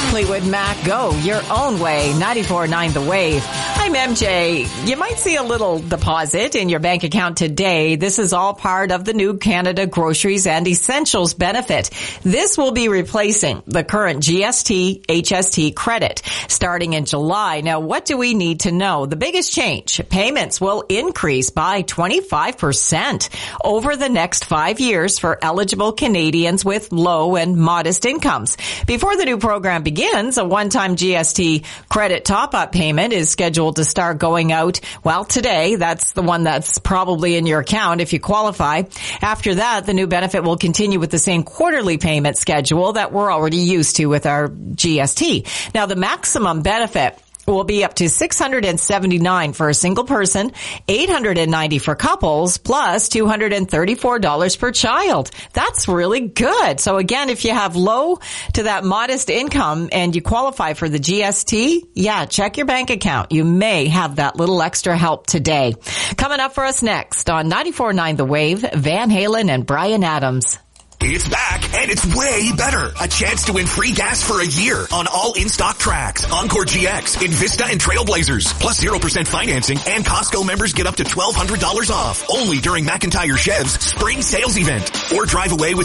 Fleetwood Mac, go your own way. 94.9 The Wave. I'm MJ. You might see a little deposit in your bank account today. This is all part of the new Canada Groceries and Essentials benefit. This will be replacing the current GST HST credit starting in July. Now, what do we need to know? The biggest change, payments will increase by 25% over the next 5 years for eligible Canadians with low and modest incomes. Before the new program begins, a one-time GST credit top-up payment is scheduled to start going out, well, today. That's the one that's probably in your account if you qualify. After that, the new benefit will continue with the same quarterly payment schedule that we're already used to with our GST. Now, the maximum benefit will be up to $679 for a single person, $890 for couples, plus $234 per child. That's really good. So again, if you have low to that modest income and you qualify for the GST, check your bank account. You may have that little extra help today. Coming up for us next on 94.9 The Wave, Van Halen and Bryan Adams. It's back, and it's way better. A chance to win free gas for a year on all in-stock tracks, Encore GX, Invista, and Trailblazers. Plus 0% financing, and Costco members get up to $1,200 off. Only during McIntyre Chev's spring sales event. Or drive away with